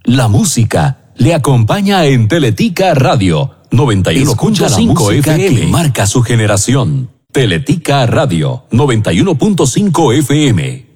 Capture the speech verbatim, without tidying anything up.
La música le acompaña en Teletica Radio noventa y uno punto cinco F M, que marca su generación. Teletica Radio noventa y uno punto cinco F M.